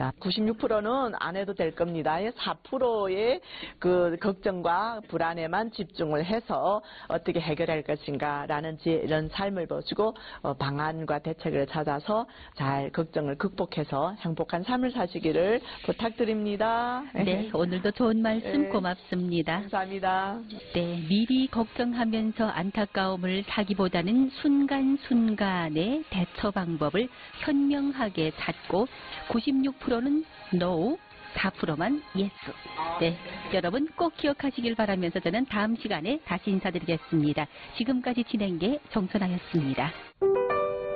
있습니다. 96%는 안 해도 될 겁니다. 4%의 그 걱정과 불안에만 집중을 해서 어떻게 해결할 것인가라는 이런 삶을 보시고 방안과 대책을 찾아서 잘 걱정을 극복해서 행복한 삶을 사시기를 부탁드립니다. 네, 오늘도 좋은 말씀 네. 고맙습니다. 감사합니다. 네, 미리 걱정하면서 안타까움을 사기보다는 순간순간의 대처 방법을 현명하게 찾고 96%는 No, 4%만 Yes. 네, 여러분 꼭 기억하시길 바라면서 저는 다음 시간에 다시 인사드리겠습니다. 지금까지 진행계 정선아였습니다.